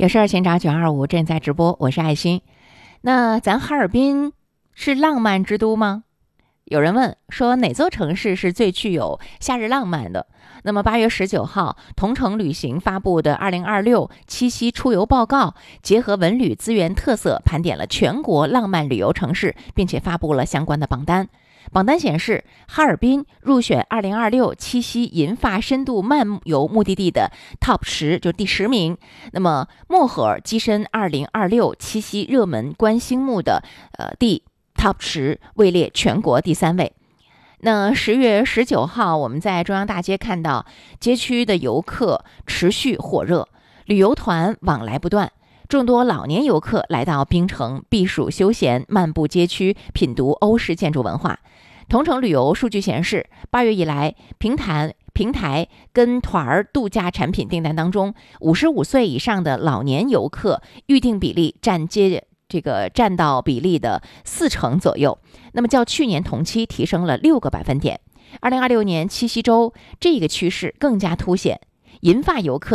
有事儿请找925，正在直播，我是爱心。那咱哈尔滨是浪漫之都吗？有人问说哪座城市是最具有夏日浪漫的？那么8月19号，同程旅行发布的2026七夕出游报告，结合文旅资源特色，盘点了全国浪漫旅游城市，并且发布了相关的榜单。榜单显示，哈尔滨入选2026七夕银发深度漫游目的地的 Top 10，就第10名。那么漠河跻身2026七夕热门观星目的第 Top 10，位列全国第3位。那10月19号，我们在中央大街看到街区的游客持续火热，旅游团往来不断。众多老年游客来到槟城避暑休闲，漫步街区，品读欧式建筑文化。同程旅游数据显示，8月以来，平台跟团度假产品订单当中，55岁以上的老年游客预订比例占到比例的40%左右，那么较去年同期提升了6个百分点。2026年七夕周这个趋势更加凸显，银发游客